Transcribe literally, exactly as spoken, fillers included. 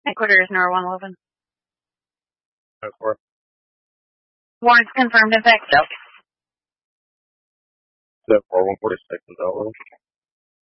Headquarters, Nora one eleven. That's four. Warrants confirmed in fact. That four one forty six is out.